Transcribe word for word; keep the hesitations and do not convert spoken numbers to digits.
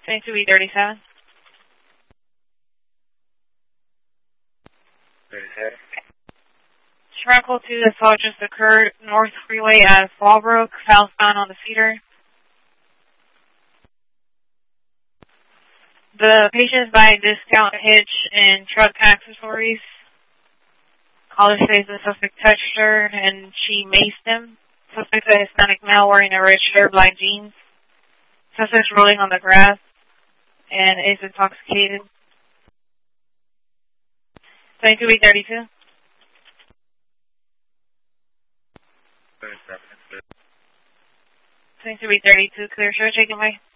twenty-two B thirty-seven. thirty-seven. Shrapnel two assault just occurred North Freeway at Fallbrook, southbound on the feeder. The patient is buying discount hitch and truck accessories. Caller says the suspect touched her and she maced him. Suspect is a Hispanic male wearing a red shirt, black jeans. Suspect is rolling on the grass and is intoxicated. twenty-two B thirty-two. twenty-two B thirty-two, clear show, taken by.